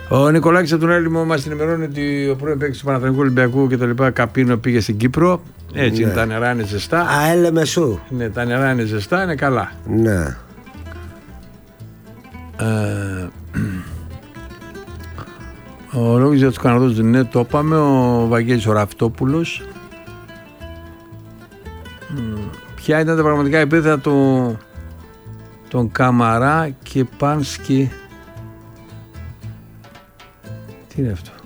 Ο Νικολάκης από τον Έλυμο μας ενημερώνει ότι ο πρώην παίκτης του Παναθηναϊκού Ολυμπιακού και τα λοιπά Καπίνο πήγε στην Κύπρο. Έτσι είναι, τα νερά είναι ζεστά. Αέλεμεσού. Ναι, τα νερά είναι ζεστά, είναι καλά. Ναι. Ο λόγος για τους Καναδούς, ναι, το είπαμε. Ο Βαγγέλης ο Ραφτόπουλος. Ποια ήταν τα πραγματικά επίθετα του τον Καμαρά και Πάνσκι? Τι είναι αυτό?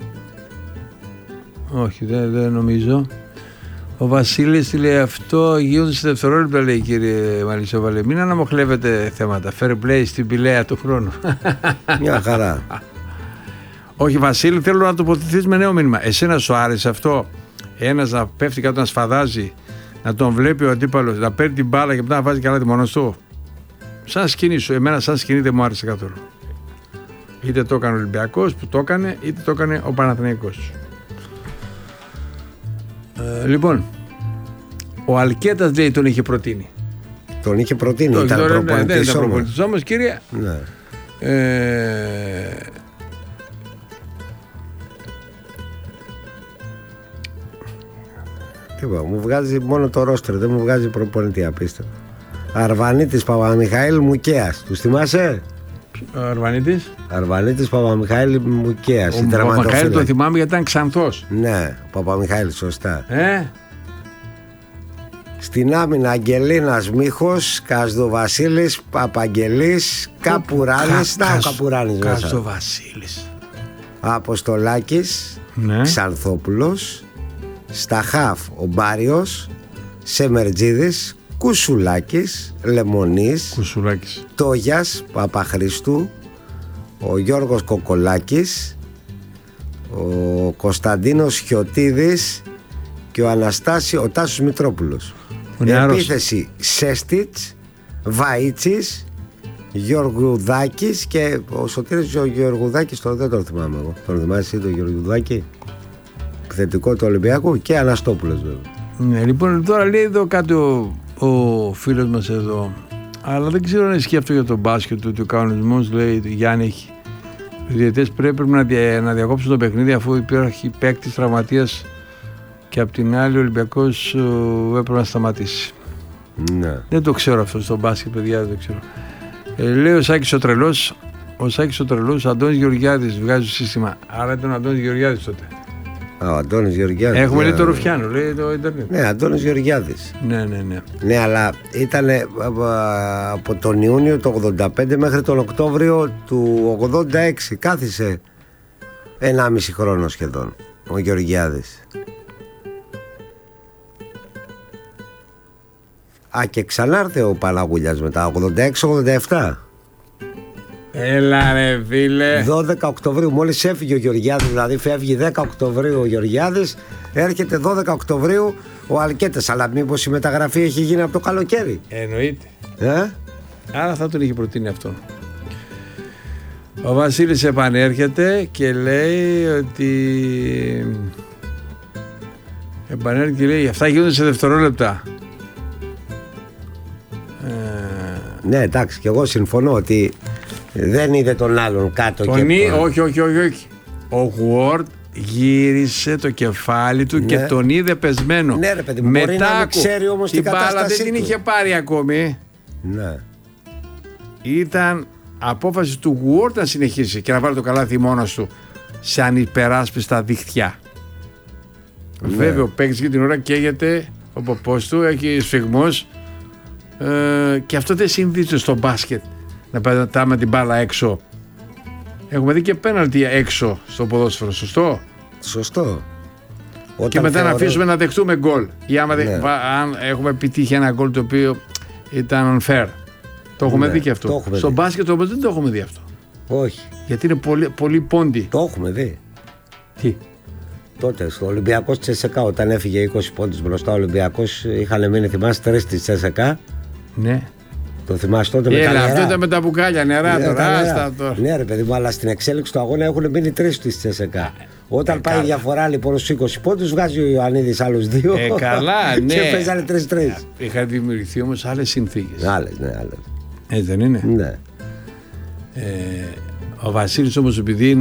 Όχι, δεν νομίζω. Ο Βασίλης λέει αυτό γίνονται σε δευτερόλεπτα, λέει, κύριε Μαλισσόβαλε. Μην αναμοχλεύετε θέματα. Fair play στην πηλαία του χρόνου. Μια χαρά. Όχι, Βασίλη, θέλω να τοποθετηθείς με νέο μήνυμα. Εσένα σου άρεσε αυτό? Ένας να πέφτει κάτω, να σφαδάζει, να τον βλέπει ο αντίπαλος, να παίρνει την μπάλα και μετά να βάζει καλά μόνος του? Σαν σκηνή σου, εμένα σαν σκηνή δεν μου άρεσε καθόλου. Είτε το έκανε ο Ολυμπιακός που το έκανε, είτε το έκανε ο Παναθηναϊκός. Λοιπόν, ο Αλκέτας, λέει, τον είχε προτείνει. Τον είχε προτείνει, ήταν προπονητής. Δεν ήταν προπονητής όμως, κύριε. Ναι. Μου βγάζει μόνο το ρόστερ, δεν μου βγάζει προπονητή, απίστευτο. Αρβανίτης Παπαμιχαήλ Μουκέας. Τους θυμάσαι? Αρβανίτης Παπαμιχαήλ Μουκέας. Ο Παπαμιχαήλ το θυμάμαι γιατί ήταν Ξανθός. Ναι, ο Παπαμιχαήλ, σωστά. Στην άμυνα Αγγελίνας Μίχος, Κασδοβασίλης, Παπαγγελής, Καπουράνης. Καπουράνης μέσα. Κασδοβασίλης. Αποστολάκης, ναι. Ξανθόπουλος. Στα χαφ ο Μπάριος, Σεμερτζίδης, Κουσουλάκης, Λεμονής, Τόγιας Παπαχρήστου, ο Γιώργος Κοκολάκης, ο Κωνσταντίνος Χιωτίδης και ο Τάσος Μητρόπουλος. Επίθεση Σέστιτς, Βαΐτσης, Γεωργουδάκης και ο Σωτήρης ο Γεωργουδάκης, δεν τον θυμάμαι εγώ. Τον θυμάσαι τον Γεωργουδάκη? Θετικό του Ολυμπιακού και Αναστόπουλος βέβαια. Ναι, λοιπόν, τώρα λέει εδώ κάτι ο φίλος μας εδώ, αλλά δεν ξέρω αν ισχύει αυτό για τον μπάσκετ του, ο κανονισμός, λέει Γιάννη, οι διαιτητές πρέπει να διακόψουν το παιχνίδι αφού υπάρχει παίκτης τραυματίας και απ' την άλλη ο Ολυμπιακός έπρεπε να σταματήσει. Ναι. Δεν το ξέρω αυτό στο μπάσκετ, παιδιά, δεν το ξέρω. Λέει ο Σάκης ο Τρελός, ο Αντώνης Γεωργιάδης βγάζει το σύστημα, άρα ήταν ο Αντώνης Γεωργιάδης τότε. Ο Αντώνης Γεωργιάδης. Έχουμε λέει το Ρουφιάνο, λέει το Ιντερνετ. Ναι, Αντώνης Γεωργιάδης. Ναι. Ναι, αλλά ήταν από τον Ιούνιο του 85 μέχρι τον Οκτώβριο του 86. Κάθισε 1,5 χρόνο σχεδόν ο Γεωργιάδης. Και ξανάρθε ο Παλαγούλιας μετά, 86-87. Έλα ρε φίλε. 12 Οκτωβρίου, μόλις έφυγε ο Γεωργιάδης, δηλαδή φεύγει 10 Οκτωβρίου ο Γεωργιάδης, έρχεται 12 Οκτωβρίου ο Αλκέτας. Αλλά μήπως η μεταγραφή έχει γίνει από το καλοκαίρι? Εννοείται. Άρα θα τον είχε προτείνει αυτό. Ο Βασίλης επανέρχεται και λέει ότι αυτά γίνονται σε δευτερόλεπτα. Ναι, εντάξει, και εγώ συμφωνώ ότι δεν είδε τον άλλον κάτω. Όχι. Ο Γουόρντ γύρισε το κεφάλι του, ναι, και τον είδε πεσμένο. Ναι, ρε παιδί μου, μπορεί να μην ξέρει όμως την κατάστασή του. Δεν την είχε πάρει ακόμη. Ναι. Ήταν απόφαση του Γουόρντ να συνεχίσει και να βάλει το καλάθι μόνος του σε ανυπεράσπιστα δίχτυα. Ναι. Βέβαια ο παίκτης για την ώρα καίγεται ο ποπός του, έχει σφιγμούς, και αυτό δεν συνδύεται στο μπάσκετ. Να πετάμε την μπάλα έξω. Έχουμε δει και πέναλτι έξω στο ποδόσφαιρο, σωστό. Και μετά να αφήσουμε να δεχτούμε γκολ. Ή άμα αν έχουμε επιτύχει ένα γκολ το οποίο ήταν unfair. Το έχουμε δει και αυτό. Στο μπάσκετ όμως δεν το έχουμε δει αυτό. Όχι. Γιατί είναι πολύ, πολύ πόντι. Το έχουμε δει. Τι? Τότε στο Ολυμπιακός Τσεσεκά, όταν έφυγε 20 πόντους μπροστά ο Ολυμπιακός, είχαν μείνει, θυμάσαι, 3 της Τσεσεκά. Ναι. Το θυμάσαι τότε με τα νερά? Αυτό ήταν με τα μπουκάλια νερά τώρα. Ναι, ρε παιδί μου, αλλά στην εξέλιξη του αγώνα έχουν μείνει 3 της Τσεσεκά. Όταν πάει η διαφορά λοιπόν στους 20 πόντους, βγάζει ο Ιωαννίδης άλλους 2. Καλά, ναι. Και παίζανε 3-3. Είχαν δημιουργηθεί όμως άλλες συνθήκες. Άλλες. Έτσι δεν είναι? Ναι. Ο Βασίλης όμως, επειδή είναι